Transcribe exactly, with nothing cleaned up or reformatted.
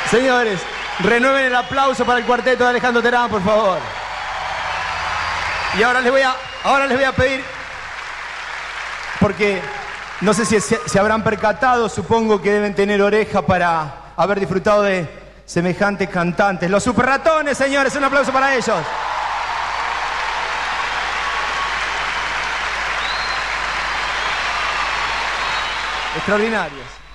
Señores, renueven el aplauso para el cuarteto de Alejandro Terán, por favor. Y ahora les voy a, ahora les voy a pedir, porque no sé si se, se habrán percatado, supongo que deben tener oreja para haber disfrutado de semejantes cantantes. Los Super Ratones, señores, un aplauso para ellos. Extraordinarios.